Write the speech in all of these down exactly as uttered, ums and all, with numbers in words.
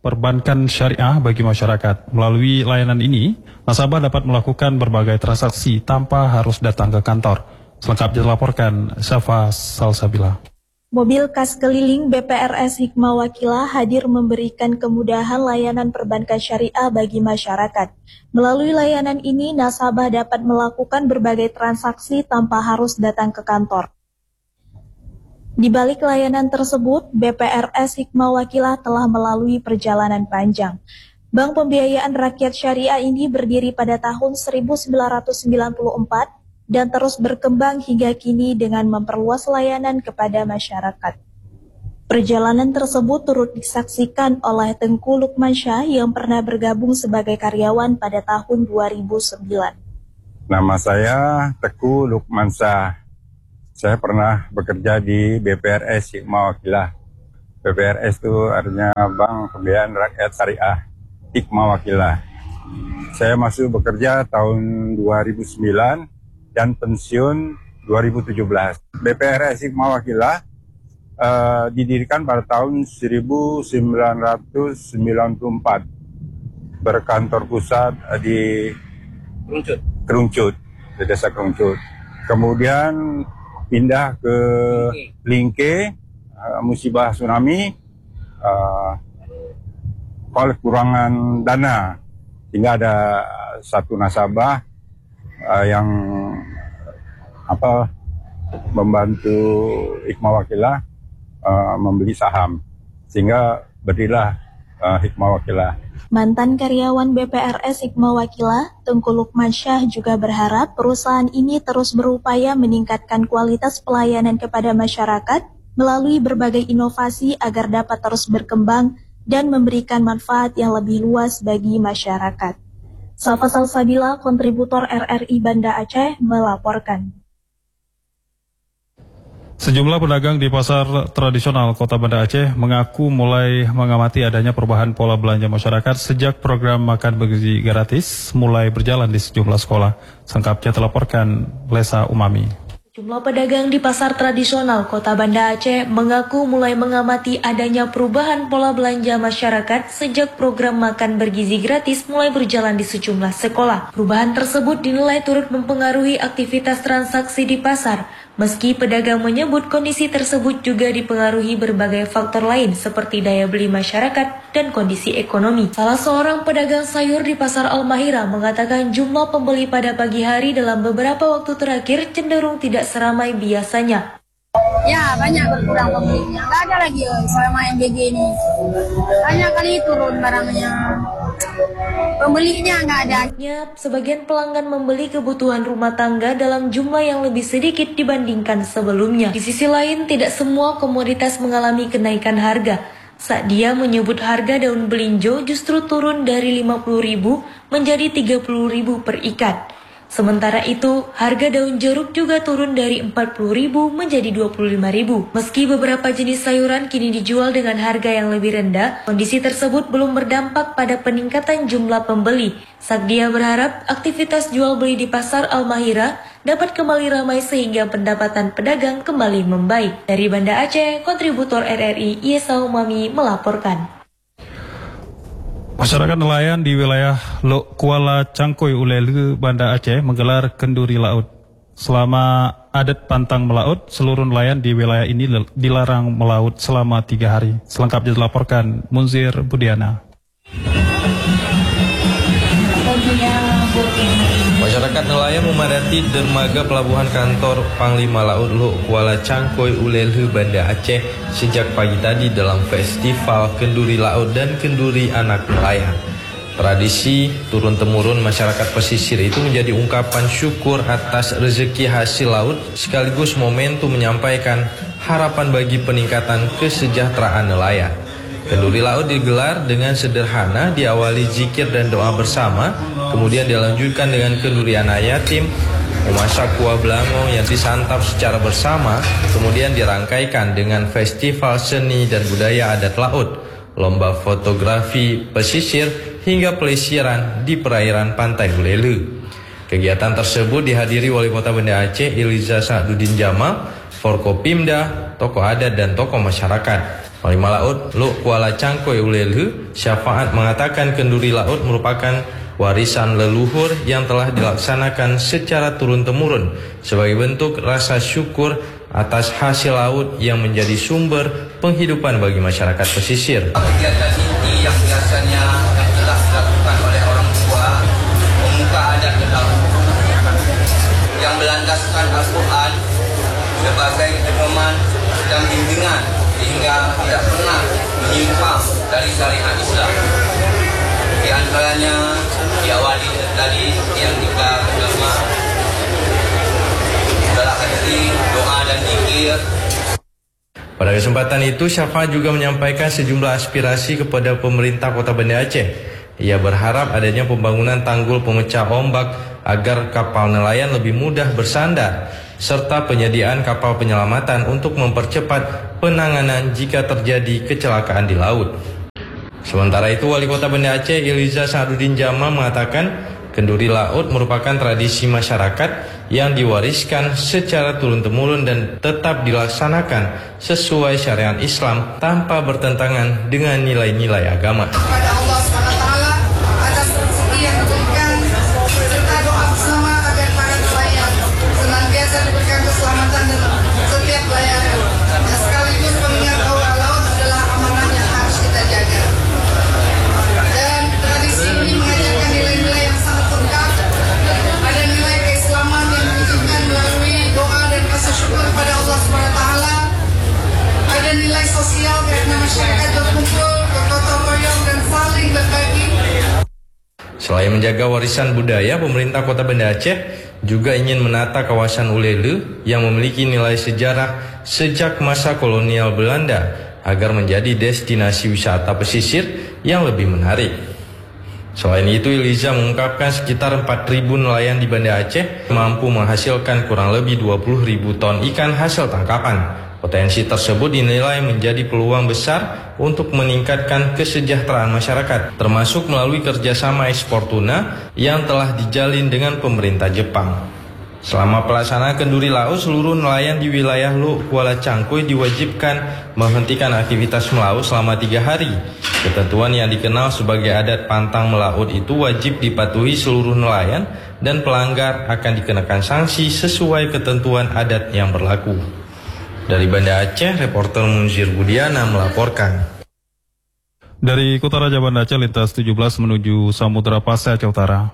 perbankan syariah bagi masyarakat. Melalui layanan ini, nasabah dapat melakukan berbagai transaksi tanpa harus datang ke kantor. Selengkapnya dilaporkan Syafa Salsabila. Mobil kas keliling B P R S Hikmah Wakilah hadir memberikan kemudahan layanan perbankan syariah bagi masyarakat. Melalui layanan ini, nasabah dapat melakukan berbagai transaksi tanpa harus datang ke kantor. Di balik layanan tersebut, B P R S Hikmah Wakilah telah melalui perjalanan panjang. Bank Pembiayaan Rakyat Syariah ini berdiri pada tahun seribu sembilan ratus sembilan puluh empat dan terus berkembang hingga kini dengan memperluas layanan kepada masyarakat. Perjalanan tersebut turut disaksikan oleh Tengku Lukmansyah yang pernah bergabung sebagai karyawan pada tahun dua ribu sembilan. Nama saya Tengku Lukmansyah. Saya pernah bekerja di B P R S Hikmah Wakilah. B P R S itu artinya Bank Pembiayaan Rakyat Syariah Hikmah Wakilah. Saya masuk bekerja tahun dua ribu sembilan dan pensiun dua ribu tujuh belas. B P R S Hikmah Wakilah uh, didirikan pada tahun seribu sembilan ratus sembilan puluh empat. Berkantor pusat uh, di Keruncut. Keruncut, di desa Keruncut. Kemudian pindah ke Lingke, uh, musibah tsunami, uh, oleh kekurangan dana, sehingga ada satu nasabah uh, yang apa membantu Hikmah Wakilah uh, membeli saham, sehingga berdirilah uh, Hikmah Wakilah. Mantan karyawan B P R S Hikmah Wakilah, Tengku Lukmansyah juga berharap perusahaan ini terus berupaya meningkatkan kualitas pelayanan kepada masyarakat melalui berbagai inovasi agar dapat terus berkembang dan memberikan manfaat yang lebih luas bagi masyarakat. Syafa Salsabila, kontributor R R I Banda Aceh, melaporkan. Sejumlah pedagang di pasar tradisional Kota Banda Aceh mengaku mulai mengamati adanya perubahan pola belanja masyarakat sejak program makan bergizi gratis mulai berjalan di sejumlah sekolah. Selengkapnya dilaporkan Lesa Umami. Jumlah pedagang di pasar tradisional Kota Banda Aceh mengaku mulai mengamati adanya perubahan pola belanja masyarakat sejak program makan bergizi gratis mulai berjalan di sejumlah sekolah. Perubahan tersebut dinilai turut mempengaruhi aktivitas transaksi di pasar. Meski pedagang menyebut kondisi tersebut juga dipengaruhi berbagai faktor lain seperti daya beli masyarakat dan kondisi ekonomi. Salah seorang pedagang sayur di Pasar Al-Mahira mengatakan jumlah pembeli pada pagi hari dalam beberapa waktu terakhir cenderung tidak seramai biasanya. Ya, banyak berkurang pembelinya. Nggak ada lagi selama M B G ini. Banyak kali turun barangnya. Pembelinya nggak ada. Sebagian pelanggan membeli kebutuhan rumah tangga dalam jumlah yang lebih sedikit dibandingkan sebelumnya. Di sisi lain, tidak semua komoditas mengalami kenaikan harga. Sadia menyebut harga daun belinjo justru turun dari lima puluh ribu menjadi tiga puluh ribu per ikat. Sementara itu, harga daun jeruk juga turun dari empat puluh ribu menjadi dua puluh lima ribu. Meski beberapa jenis sayuran kini dijual dengan harga yang lebih rendah, kondisi tersebut belum berdampak pada peningkatan jumlah pembeli. Sadia berharap aktivitas jual beli di Pasar Al-Mahira dapat kembali ramai sehingga pendapatan pedagang kembali membaik. Dari Banda Aceh, kontributor R R I Yesa Umami melaporkan. Masyarakat nelayan di wilayah Kuala Cangkoi Ulelu, Banda Aceh menggelar kenduri laut. Selama adat pantang melaut, seluruh nelayan di wilayah ini dilarang melaut selama tiga hari. Selengkapnya dilaporkan Munzir Budiana. Masyarakat nelayan memadati dermaga pelabuhan kantor Panglima Laut Lok Kuala Cangkoi Ulelu, Banda Aceh sejak pagi tadi dalam festival kenduri laut dan kenduri anak nelayan. Tradisi turun-temurun masyarakat pesisir itu menjadi ungkapan syukur atas rezeki hasil laut sekaligus momentum menyampaikan harapan bagi peningkatan kesejahteraan nelayan. Kenduri laut digelar dengan sederhana, diawali zikir dan doa bersama, kemudian dilanjutkan dengan kenduri anak yatim, memasak kuah belangong yang disantap secara bersama, kemudian dirangkaikan dengan festival seni dan budaya adat laut, lomba fotografi pesisir, hingga pelesiran di perairan pantai Ulelu. Kegiatan tersebut dihadiri Wali Kota Banda Aceh Iliza Sa'duddin Jamal, Forkopimda, tokoh adat dan tokoh masyarakat. Panglima Laut Lok Kuala Cangkoi Ulelhu Syafaat mengatakan kenduri laut merupakan warisan leluhur yang telah dilaksanakan secara turun-temurun sebagai bentuk rasa syukur atas hasil laut yang menjadi sumber penghidupan bagi masyarakat pesisir. Kegiatan inti yang biasanya yang telah dilakukan oleh orang tua pemuka adat dalam yang berlandaskan Al-Quran sebagai pedoman dan bimbingan hingga tidak pernah menyimpang dari syariat Islam. Di antaranya diawali dari yang kita bersama adalah hadiri doa dan zikir. Pada kesempatan itu, Syafa juga menyampaikan sejumlah aspirasi kepada pemerintah Kota Banda Aceh. Ia berharap adanya pembangunan tanggul pemecah ombak agar kapal nelayan lebih mudah bersandar, serta penyediaan kapal penyelamatan untuk mempercepat penanganan jika terjadi kecelakaan di laut. Sementara itu, Wali Kota Banda Aceh Iliza Sa'aduddin Jamal mengatakan kenduri laut merupakan tradisi masyarakat yang diwariskan secara turun-temurun dan tetap dilaksanakan sesuai syariat Islam tanpa bertentangan dengan nilai-nilai agama. Kepada Allah subhanahu wa taala atas rezeki yang diberikan serta doa bersama agar para nelayan senantiasa diberikan keselamatan dalam setiap layanan. Dan sekaligus mengingat bahwa laut adalah amanah yang harus kita jaga. Dan tradisi ini mengajarkan nilai-nilai yang sangat lengkap. Ada nilai keislaman yang diwujudkan melalui doa dan rasa syukur kepada Allah subhanahu wa taala. Ada nilai sosial karena masyarakat berkumpul, bergotong royong dan saling berbagi. Selain menjaga warisan budaya, pemerintah Kota Banda Aceh juga ingin menata kawasan Ulelhu yang memiliki nilai sejarah sejak masa kolonial Belanda agar menjadi destinasi wisata pesisir yang lebih menarik. Selain itu, Iliza mengungkapkan sekitar empat ribu nelayan di Banda Aceh mampu menghasilkan kurang lebih dua puluh ribu ton ikan hasil tangkapan. Potensi tersebut dinilai menjadi peluang besar untuk meningkatkan kesejahteraan masyarakat, termasuk melalui kerjasama ekspor tuna yang telah dijalin dengan pemerintah Jepang. Selama pelaksanaan kenduri laut, seluruh nelayan di wilayah Lok Kuala Cangkoi diwajibkan menghentikan aktivitas melaut selama tiga hari. Ketentuan yang dikenal sebagai adat pantang melaut itu wajib dipatuhi seluruh nelayan dan pelanggar akan dikenakan sanksi sesuai ketentuan adat yang berlaku. Dari Banda Aceh, reporter Munzir Budiana melaporkan. Dari Kota Raja Banda Aceh, lintas tujuh belas menuju Samudra Pasai, Aceh Utara.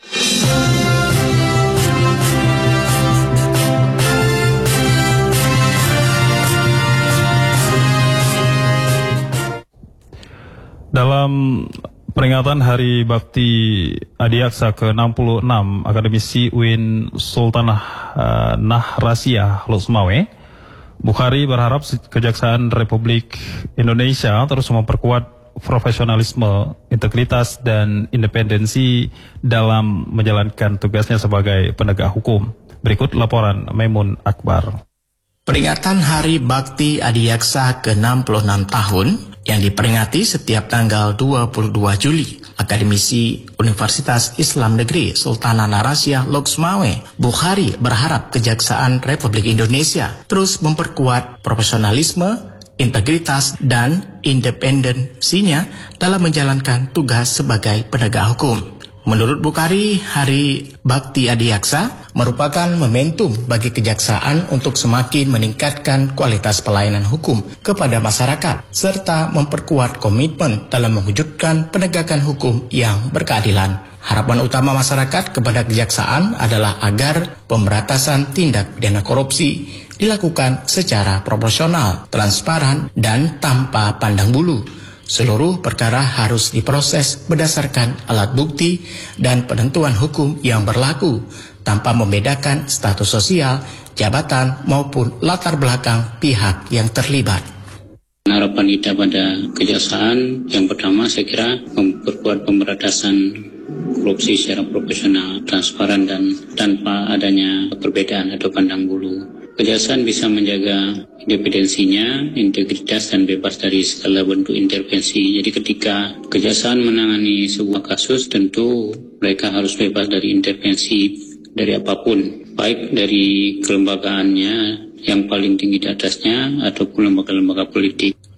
Dalam peringatan Hari Bakti Adiaksa ke enam puluh enam, Akademisi U I N Sultanah uh, Nahrasiah Lok Sumawe, Bukhari berharap Kejaksaan Republik Indonesia terus memperkuat profesionalisme, integritas, dan independensi dalam menjalankan tugasnya sebagai penegak hukum. Berikut laporan Maimun Akbar. Peringatan Hari Bakti Adiaksa ke enam puluh enam tahun yang diperingati setiap tanggal dua puluh dua Juli, Akademisi Universitas Islam Negeri Sultanah Nahrasiah Lok Sumawe, Bukhari berharap Kejaksaan Republik Indonesia terus memperkuat profesionalisme, integritas, dan independensinya dalam menjalankan tugas sebagai penegak hukum. Menurut Bukhari, Hari Bakti Adiaksa merupakan momentum bagi kejaksaan untuk semakin meningkatkan kualitas pelayanan hukum kepada masyarakat, serta memperkuat komitmen dalam mewujudkan penegakan hukum yang berkeadilan. Harapan utama masyarakat kepada kejaksaan adalah agar pemberantasan tindak pidana korupsi dilakukan secara proporsional, transparan, dan tanpa pandang bulu. Seluruh perkara harus diproses berdasarkan alat bukti dan penentuan hukum yang berlaku tanpa membedakan status sosial, jabatan, maupun latar belakang pihak yang terlibat. Harapan kita pada kejaksaan yang pertama saya kira memperkuat pemberantasan korupsi secara profesional, transparan, dan tanpa adanya perbedaan atau pandang bulu. Kejaksaan bisa menjaga independensinya, integritas, dan bebas dari segala bentuk intervensi. Jadi ketika kejaksaan menangani sebuah kasus, tentu mereka harus bebas dari intervensi dari apapun, baik dari kelembagaannya yang paling tinggi di atasnya ataupun lembaga-lembaga politik.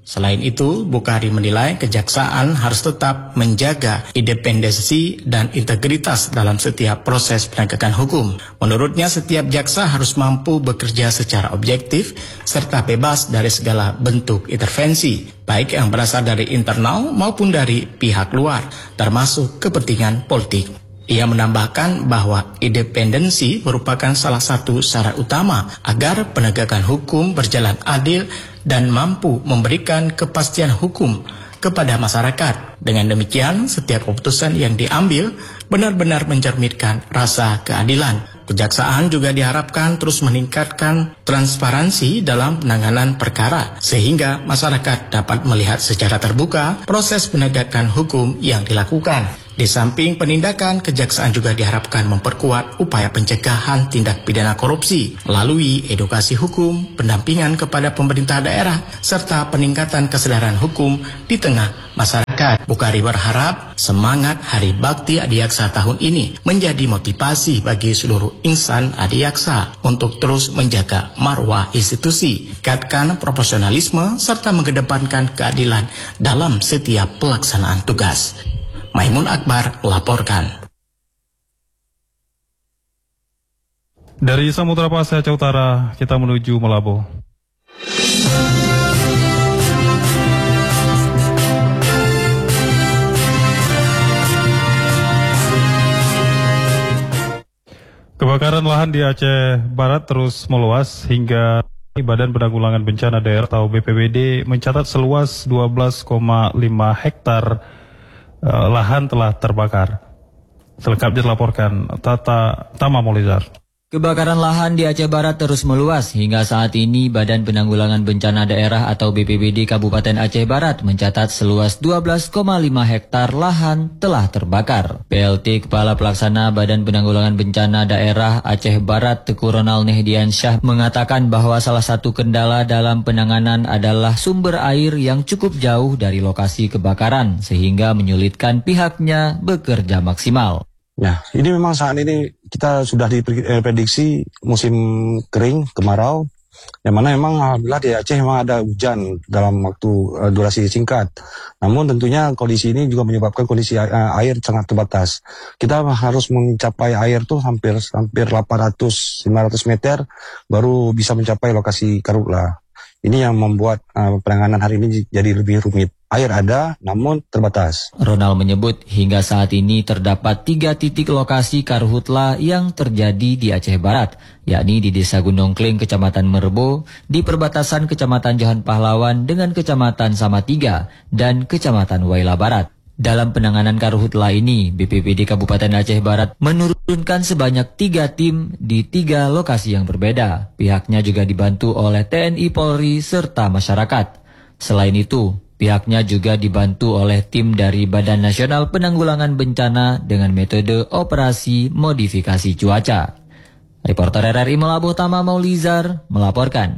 Selain itu, Bukhari menilai kejaksaan harus tetap menjaga independensi dan integritas dalam setiap proses penegakan hukum. Menurutnya, setiap jaksa harus mampu bekerja secara objektif serta bebas dari segala bentuk intervensi, baik yang berasal dari internal maupun dari pihak luar, termasuk kepentingan politik. Ia menambahkan bahwa independensi merupakan salah satu syarat utama agar penegakan hukum berjalan adil dan mampu memberikan kepastian hukum kepada masyarakat. Dengan demikian, setiap keputusan yang diambil benar-benar mencerminkan rasa keadilan. Kejaksaan juga diharapkan terus meningkatkan transparansi dalam penanganan perkara, sehingga masyarakat dapat melihat secara terbuka proses penegakan hukum yang dilakukan. Di samping penindakan, kejaksaan juga diharapkan memperkuat upaya pencegahan tindak pidana korupsi melalui edukasi hukum, pendampingan kepada pemerintah daerah, serta peningkatan kesadaran hukum di tengah masyarakat. Bukhari berharap semangat Hari Bakti Adiaksa tahun ini menjadi motivasi bagi seluruh insan Adiaksa untuk terus menjaga marwah institusi, tingkatkan profesionalisme, serta mengedepankan keadilan dalam setiap pelaksanaan tugas. Maimun Akbar melaporkan. Dari Samudra Pasai Aceh Utara, kita menuju Malabo. Kebakaran lahan di Aceh Barat terus meluas hingga Badan Penanggulangan Bencana Daerah atau B P B D mencatat seluas dua belas koma lima hektar Uh, lahan telah terbakar. Selengkapnya dilaporkan Tata Tama Molizar. Kebakaran lahan di Aceh Barat terus meluas. Hingga saat ini Badan Penanggulangan Bencana Daerah atau B P B D Kabupaten Aceh Barat mencatat seluas dua belas koma lima hektar lahan telah terbakar. P L T Kepala Pelaksana Badan Penanggulangan Bencana Daerah Aceh Barat Teku Ronald Nehdiansyah mengatakan bahwa salah satu kendala dalam penanganan adalah sumber air yang cukup jauh dari lokasi kebakaran sehingga menyulitkan pihaknya bekerja maksimal. Ya, ini memang saat ini kita sudah diprediksi musim kering, kemarau, yang mana memang alhamdulillah di Aceh memang ada hujan dalam waktu uh, durasi singkat. Namun tentunya kondisi ini juga menyebabkan kondisi uh, air sangat terbatas. Kita harus mencapai air tuh hampir hampir delapan ratus sampai lima ratus meter baru bisa mencapai lokasi Karhutla. Ini yang membuat uh, penanganan hari ini jadi lebih rumit. Air ada, namun terbatas. Ronald menyebut hingga saat ini terdapat tiga titik lokasi karhutla yang terjadi di Aceh Barat, yakni di Desa Gunung Kling, Kecamatan Merbo, di perbatasan Kecamatan Johan Pahlawan dengan Kecamatan Samatiga, dan Kecamatan Waila Barat. Dalam penanganan karhutla ini, B P B D Kabupaten Aceh Barat menurunkan sebanyak tiga tim di tiga lokasi yang berbeda. Pihaknya juga dibantu oleh T N I Polri serta masyarakat. Selain itu, pihaknya juga dibantu oleh tim dari Badan Nasional Penanggulangan Bencana dengan metode operasi modifikasi cuaca. Reporter R R I Malabo Tama Maulizar melaporkan.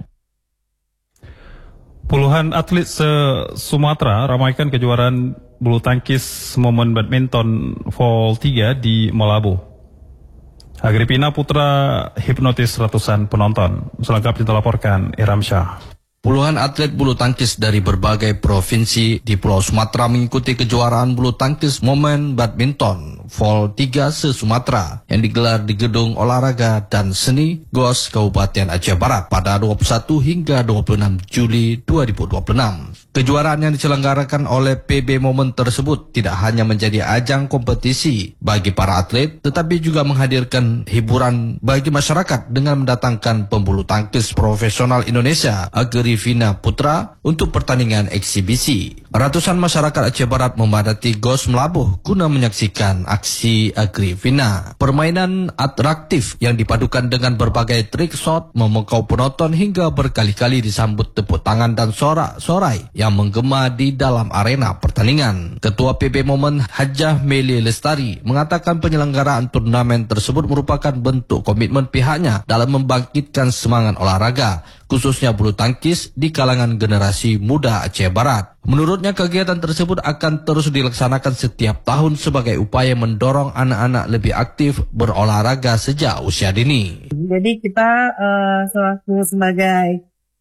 Puluhan atlet se-Sumatera ramaikan kejuaraan bulu tangkis momen badminton Vol tiga di Malabo. Agripina Putra hipnotis ratusan penonton. Selengkapnya dilaporkan Iram Syah. Puluhan atlet bulu tangkis dari berbagai provinsi di Pulau Sumatera mengikuti kejuaraan bulu tangkis momen badminton Vol tiga se-Sumatera yang digelar di Gedung Olahraga dan Seni G O S Kabupaten Aceh Barat pada dua puluh satu hingga dua puluh enam Juli dua ribu dua puluh enam. Kejuaraan yang diselenggarakan oleh P B Momen tersebut tidak hanya menjadi ajang kompetisi bagi para atlet, tetapi juga menghadirkan hiburan bagi masyarakat dengan mendatangkan pembulu tangkis profesional Indonesia, Agripina Putra, untuk pertandingan eksibisi. Ratusan masyarakat Aceh Barat memadati G O S Melabuh guna menyaksikan aksi Agripina. Permainan atraktif yang dipadukan dengan berbagai trik shot memukau penonton hingga berkali-kali disambut tepuk tangan dan sorak-sorai yang menggema di dalam arena pertandingan. Ketua P B Momen Hajah Meli Lestari mengatakan penyelenggaraan turnamen tersebut merupakan bentuk komitmen pihaknya dalam membangkitkan semangat olahraga, khususnya bulu tangkis di kalangan generasi muda Aceh Barat. Menurutnya kegiatan tersebut akan terus dilaksanakan setiap tahun sebagai upaya mendorong anak-anak lebih aktif berolahraga sejak usia dini. Jadi kita uh, selaku sebagai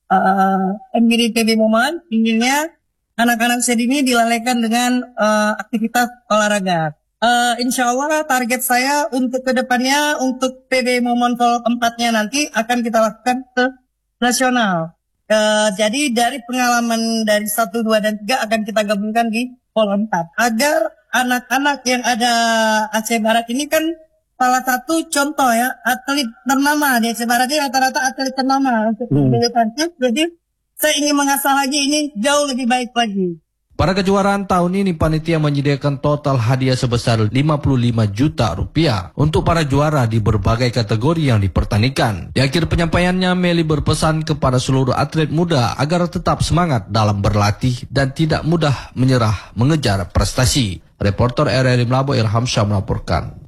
uh, M G D P B Moman inginnya anak-anak usia dini dilalaikan dengan uh, aktivitas olahraga. Uh, insya Allah target saya untuk kedepannya untuk P B Moman Vol empat-nya nanti akan kita lakukan ke nasional. Uh, jadi dari pengalaman dari satu, dua, dan tiga akan kita gabungkan di Vol empat. Agar anak-anak yang ada Aceh Barat ini kan salah satu contoh ya, atlet ternama di Aceh Barat ini rata-rata atlet ternama untuk hmm. bulu tangkis. Jadi saya ingin mengasah lagi ini jauh lebih baik lagi. Pada kejuaraan tahun ini, panitia menyediakan total hadiah sebesar lima puluh lima juta rupiah untuk para juara di berbagai kategori yang dipertandingkan. Di akhir penyampaiannya, Meli berpesan kepada seluruh atlet muda agar tetap semangat dalam berlatih dan tidak mudah menyerah mengejar prestasi. Reporter R R I Melabo Irham Syah melaporkan.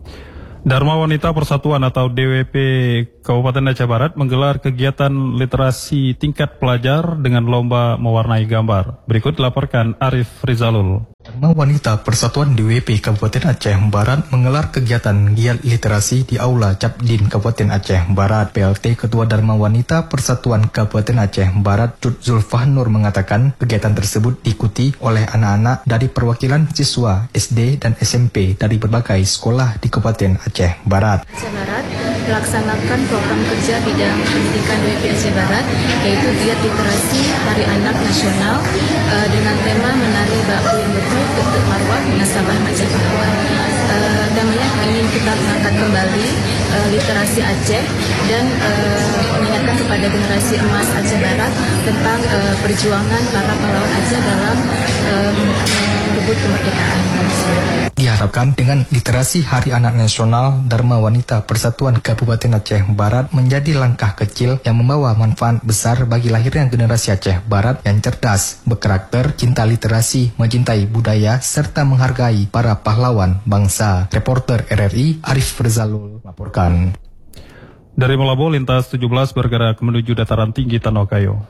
Dharma Wanita Persatuan atau D W P Kabupaten Aceh Barat menggelar kegiatan literasi tingkat pelajar dengan lomba mewarnai gambar. Berikut dilaporkan Arif Rizalul. Dharma Wanita Persatuan D W P Kabupaten Aceh Barat menggelar kegiatan giat literasi di Aula Capdin Kabupaten Aceh Barat. P L T Ketua Dharma Wanita Persatuan Kabupaten Aceh Barat, Tut Zulfahnur, mengatakan kegiatan tersebut diikuti oleh anak-anak dari perwakilan siswa S D dan S M P dari berbagai sekolah di Kabupaten Aceh Barat. Aceh Barat melaksanakan program kerja bidang pendidikan D W P Aceh Barat, yaitu giat literasi Hari Anak Nasional uh, dengan tema menari bak yang betul bentuk marwah nasabah Aceh Pahlawan. Uh, namanya ingin kita mengangkat kembali uh, literasi Aceh dan uh, mengingatkan kepada generasi emas Aceh Barat tentang uh, perjuangan para pahlawan Aceh dalam um, merebut kemerdekaan. Diharapkan dengan literasi Hari Anak Nasional, Dharma Wanita Persatuan Kabupaten Aceh Barat menjadi langkah kecil yang membawa manfaat besar bagi lahirnya generasi Aceh Barat yang cerdas, berkarakter, cinta literasi, mencintai budaya, serta menghargai para pahlawan bangsa. Reporter R R I Arif Rizalul melaporkan. Dari Melabo, lintas tujuh belas bergerak menuju dataran tinggi Tanokayo.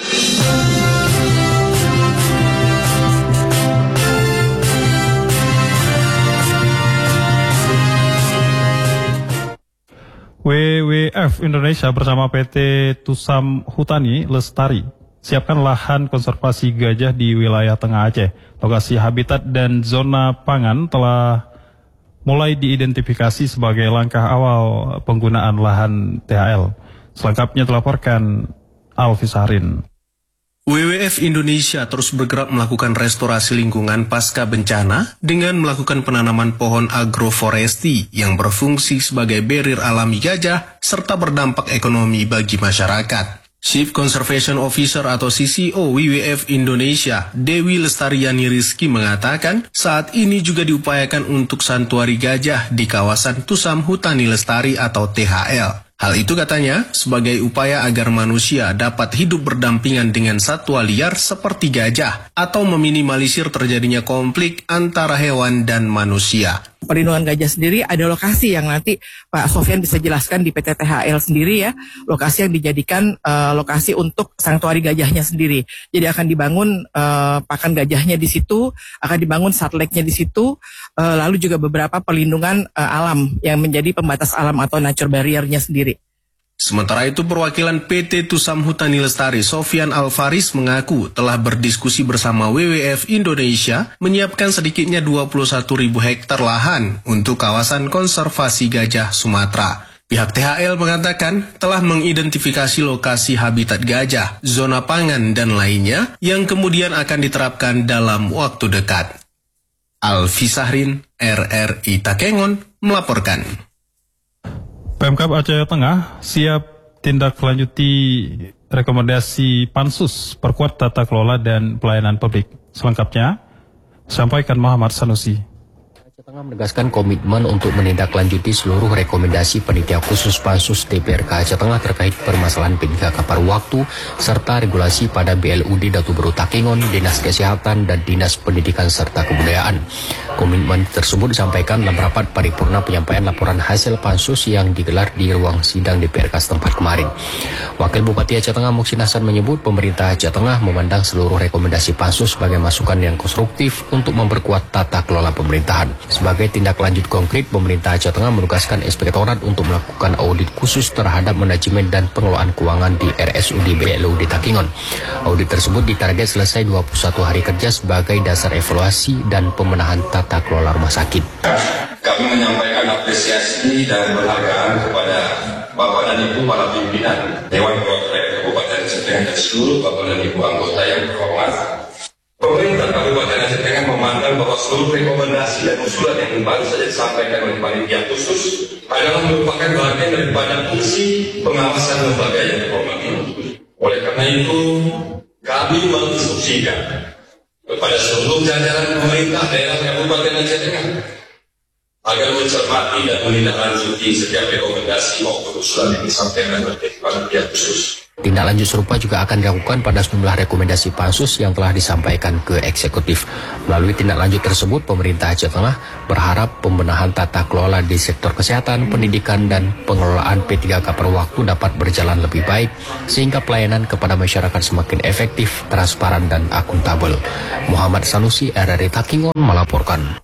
W W F Indonesia bersama P T Tusam Hutani Lestari siapkan lahan konservasi gajah di wilayah Tengah Aceh. Lokasi habitat dan zona pangan telah mulai diidentifikasi sebagai langkah awal penggunaan lahan T H L. Selengkapnya dilaporkan Alfi Sarin. W W F Indonesia terus bergerak melakukan restorasi lingkungan pasca bencana dengan melakukan penanaman pohon agroforesti yang berfungsi sebagai barrier alami gajah serta berdampak ekonomi bagi masyarakat. Chief Conservation Officer atau C C O W W F Indonesia, Dewi Lestariani Rizky, mengatakan saat ini juga diupayakan untuk santuari gajah di kawasan Tusam Hutani Lestari atau T H L. Hal itu katanya sebagai upaya agar manusia dapat hidup berdampingan dengan satwa liar seperti gajah atau meminimalisir terjadinya konflik antara hewan dan manusia. Perlindungan gajah sendiri ada lokasi yang nanti Pak Sofyan bisa jelaskan di P T T H L sendiri ya, lokasi yang dijadikan uh, lokasi untuk sanktuari gajahnya sendiri. Jadi akan dibangun uh, pakan gajahnya di situ, akan dibangun satleknya di situ, uh, lalu juga beberapa perlindungan uh, alam yang menjadi pembatas alam atau nature barrier-nya sendiri. Sementara itu, perwakilan P T Tusam Hutani Lestari Sofyan Alfaris mengaku telah berdiskusi bersama W W F Indonesia menyiapkan sedikitnya dua puluh satu ribu hektar lahan untuk kawasan konservasi gajah Sumatera. Pihak T H L mengatakan telah mengidentifikasi lokasi habitat gajah, zona pangan, dan lainnya yang kemudian akan diterapkan dalam waktu dekat. Alfi Sahrin, R R I Takengon, melaporkan. Pemkab Aceh Tengah siap tindak lanjuti rekomendasi Pansus perkuat tata kelola dan pelayanan publik. Selengkapnya, sampaikan Muhammad Sanusi. Aceh Tengah menegaskan komitmen untuk menindaklanjuti seluruh rekomendasi panitia khusus Pansus D P R K Aceh Tengah terkait permasalahan P tiga K paruh waktu serta regulasi pada B L U D Datu Beru Takengon, Dinas Kesehatan, dan Dinas Pendidikan serta Kebudayaan. Komitmen tersebut disampaikan dalam rapat paripurna penyampaian laporan hasil Pansus yang digelar di ruang sidang D P R K setempat kemarin. Wakil Bupati Aceh Tengah Muksin Hasan menyebut pemerintah Aceh Tengah memandang seluruh rekomendasi Pansus sebagai masukan yang konstruktif untuk memperkuat tata kelola pemerintahan. Sebagai tindak lanjut konkret, pemerintah Jawa Tengah menugaskan Inspektorat untuk melakukan audit khusus terhadap manajemen dan pengelolaan keuangan di R S U D B L U D Takengon. Audit tersebut ditarget selesai dua puluh satu hari kerja sebagai dasar evaluasi dan pembenahan tata kelola rumah sakit. Kami menyampaikan apresiasi dan penghargaan kepada Bapak dan Ibu para pimpinan Dewan Perwakilan Kabupaten Aceh Tengah dan seluruh Bapak dan Ibu anggota yang terhormat. Pemerintah Kabupaten Aceh Tengah memandang bahwa seluruh rekomendasi dan usulan yang baru saja disampaikan oleh panitia khusus adalah merupakan bagian daripada fungsi pengawasan lembaga yang terhormat ini. Oleh karena itu, kami menginstruksikan kepada seluruh jajaran pemerintah daerah Kabupaten Aceh Tengah agar mencermati dan menindaklanjuti setiap rekomendasi maupun usulan yang disampaikan oleh panitia khusus. Tindak lanjut serupa juga akan dilakukan pada sejumlah rekomendasi pansus yang telah disampaikan ke eksekutif. Melalui tindak lanjut tersebut, pemerintah Aceh Tengah berharap pembenahan tata kelola di sektor kesehatan, pendidikan, dan pengelolaan P tiga K per waktu dapat berjalan lebih baik, sehingga pelayanan kepada masyarakat semakin efektif, transparan, dan akuntabel. Muhammad Sanusi, R R I Takengon, melaporkan.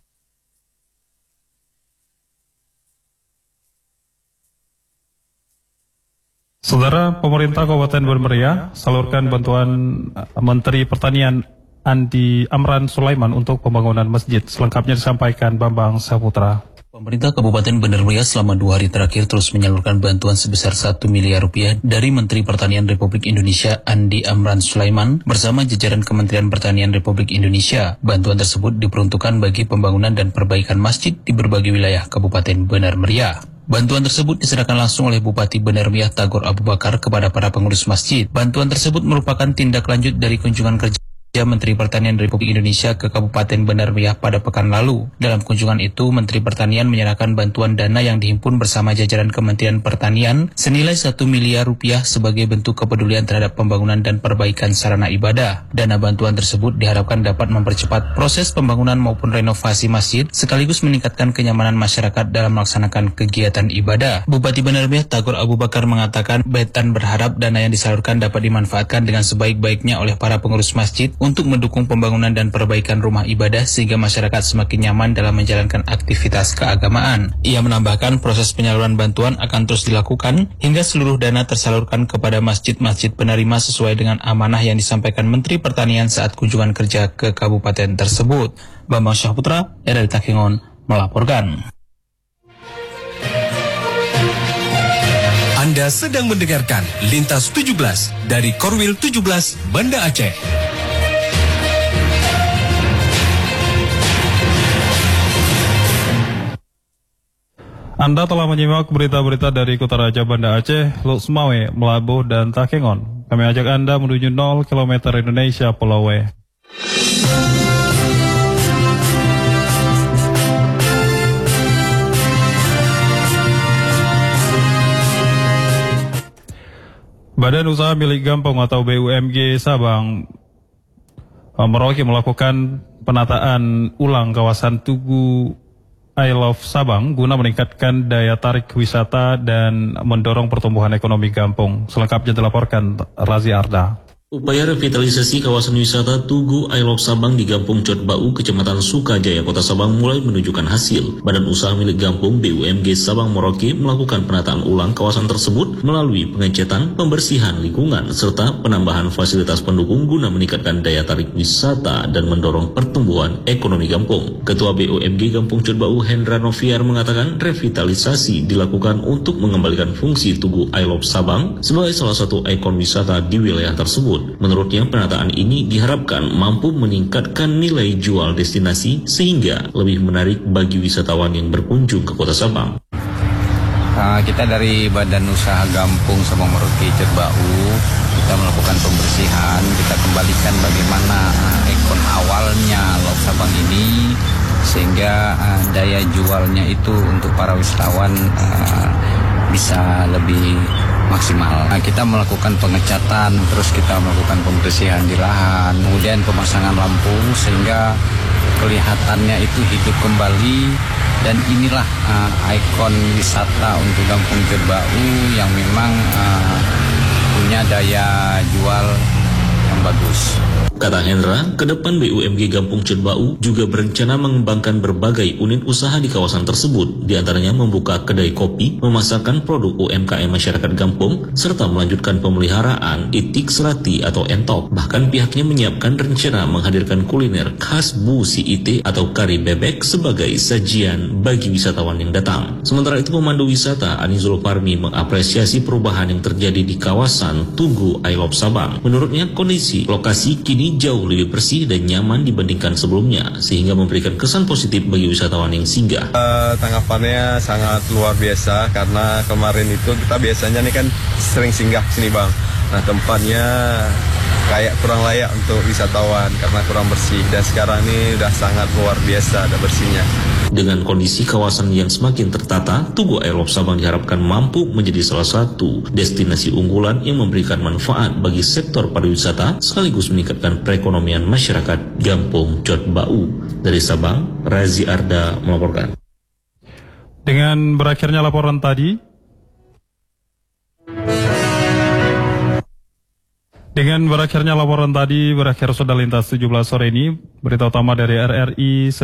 Saudara, pemerintah Kabupaten Bener Meriah salurkan bantuan Menteri Pertanian Andi Amran Sulaiman untuk pembangunan masjid. Selengkapnya disampaikan Bambang Saputra. Pemerintah Kabupaten Bener Meriah selama dua hari terakhir terus menyalurkan bantuan sebesar satu miliar rupiah dari Menteri Pertanian Republik Indonesia Andi Amran Sulaiman bersama jajaran Kementerian Pertanian Republik Indonesia. Bantuan tersebut diperuntukkan bagi pembangunan dan perbaikan masjid di berbagai wilayah Kabupaten Bener Meriah. Bantuan tersebut diserahkan langsung oleh Bupati Bener Meriah Tagor Abu Bakar kepada para pengurus masjid. Bantuan tersebut merupakan tindak lanjut dari kunjungan kerja Menteri Pertanian Republik Indonesia ke Kabupaten Bener Meriah pada pekan lalu. Dalam kunjungan itu, Menteri Pertanian menyerahkan bantuan dana yang dihimpun bersama jajaran Kementerian Pertanian senilai satu miliar rupiah sebagai bentuk kepedulian terhadap pembangunan dan perbaikan sarana ibadah. Dana bantuan tersebut diharapkan dapat mempercepat proses pembangunan maupun renovasi masjid sekaligus meningkatkan kenyamanan masyarakat dalam melaksanakan kegiatan ibadah. Bupati Bener Meriah Tagor Abu Bakar mengatakan, Betan berharap dana yang disalurkan dapat dimanfaatkan dengan sebaik-baiknya oleh para pengurus masjid untuk mendukung pembangunan dan perbaikan rumah ibadah sehingga masyarakat semakin nyaman dalam menjalankan aktivitas keagamaan. Ia menambahkan proses penyaluran bantuan akan terus dilakukan hingga seluruh dana tersalurkan kepada masjid-masjid penerima sesuai dengan amanah yang disampaikan Menteri Pertanian saat kunjungan kerja ke kabupaten tersebut. Bambang Syahputra, R R I Takengon, melaporkan. Anda sedang mendengarkan Lintas tujuh belas dari Korwil tujuh belas Banda Aceh. Anda telah menyimak berita-berita dari Kota Raja Banda Aceh, Luk Semawe, Melabuh, dan Takengon. Kami ajak Anda menuju nol kilometer Indonesia Pulau W. Badan Usaha Milik Gampong atau B U M G Sabang Merauke melakukan penataan ulang kawasan Tugu I Love Sabang guna meningkatkan daya tarik wisata dan mendorong pertumbuhan ekonomi Gampong. Selengkapnya dilaporkan Razi Arda. Upaya revitalisasi kawasan wisata Tugu I Love Sabang di Gampong Cotbau, Kecamatan Sukajaya, Kota Sabang mulai menunjukkan hasil. Badan Usaha Milik Gampong B U M G Sabang Merauke melakukan penataan ulang kawasan tersebut melalui pengecetan, pembersihan lingkungan, serta penambahan fasilitas pendukung guna meningkatkan daya tarik wisata dan mendorong pertumbuhan ekonomi Gampong. Ketua B U M G Gampong Cotbau Hendra Noviar mengatakan revitalisasi dilakukan untuk mengembalikan fungsi Tugu I Love Sabang sebagai salah satu ikon wisata di wilayah tersebut. Menurutnya, penataan ini diharapkan mampu meningkatkan nilai jual destinasi sehingga lebih menarik bagi wisatawan yang berkunjung ke Kota Sabang. Uh, kita dari Badan Usaha Gampong Sabang Merauke Cotbau, kita melakukan pembersihan, kita kembalikan bagaimana uh, ikon awalnya Love Sabang ini sehingga uh, daya jualnya itu untuk para wisatawan uh, bisa lebih maksimal. Nah, kita melakukan pengecatan, terus kita melakukan pembersihan di lahan, kemudian pemasangan lampu sehingga kelihatannya itu hidup kembali, dan inilah uh, ikon wisata untuk Gampong Cotbau yang memang uh, punya daya jual yang bagus. Kata Hendra, ke depan B U M G Gampung Cot Bau juga berencana mengembangkan berbagai unit usaha di kawasan tersebut, diantaranya membuka kedai kopi, memasarkan produk U M K M masyarakat Gampung, serta melanjutkan pemeliharaan itik serati atau entok. Bahkan pihaknya menyiapkan rencana menghadirkan kuliner khas Bu Si Ite atau kari bebek sebagai sajian bagi wisatawan yang datang. Sementara itu, pemandu wisata Ani Zulfarmi mengapresiasi perubahan yang terjadi di kawasan Tugu I Love Sabang. Menurutnya, kondisi lokasi kini jauh lebih bersih dan nyaman dibandingkan sebelumnya, sehingga memberikan kesan positif bagi wisatawan yang singgah. Uh, tanggapannya sangat luar biasa karena kemarin itu kita biasanya nih kan sering singgah sini bang. Nah tempatnya kayak kurang layak untuk wisatawan karena kurang bersih, dan sekarang ini udah sangat luar biasa ada bersihnya. Dengan kondisi kawasan yang semakin tertata, Tugu I Love Sabang diharapkan mampu menjadi salah satu destinasi unggulan yang memberikan manfaat bagi sektor pariwisata sekaligus meningkatkan perekonomian masyarakat Gampung Cot Bau. Dari Sabang, Razi Arda melaporkan. Dengan berakhirnya laporan tadi, Dengan berakhirnya laporan tadi, berakhir sudah lintas tujuh belas sore ini. Berita utama dari R R I